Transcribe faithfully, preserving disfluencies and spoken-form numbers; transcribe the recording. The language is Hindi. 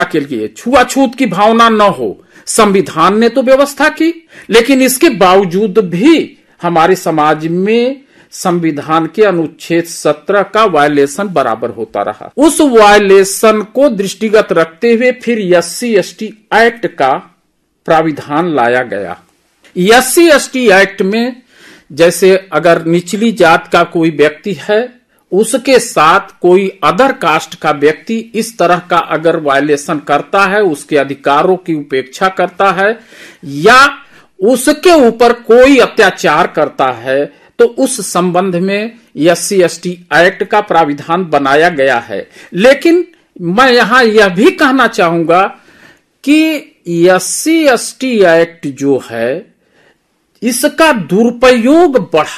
के लिए छुआछूत की भावना न हो, संविधान ने तो व्यवस्था की, लेकिन इसके बावजूद भी हमारे समाज में संविधान के अनुच्छेद सत्रह का वायलेशन बराबर होता रहा। उस वायलेशन को दृष्टिगत रखते हुए फिर S C S T act का प्राविधान लाया गया। S C S T act में जैसे अगर निचली जात का कोई व्यक्ति है, उसके साथ कोई अदर कास्ट का व्यक्ति इस तरह का अगर वायलेशन करता है, उसके अधिकारों की उपेक्षा करता है या उसके ऊपर कोई अत्याचार करता है, तो उस संबंध में S C S T act का प्राविधान बनाया गया है। लेकिन मैं यहां यह भी कहना चाहूंगा कि S C S T act जो है, इसका दुरुपयोग बढ़ा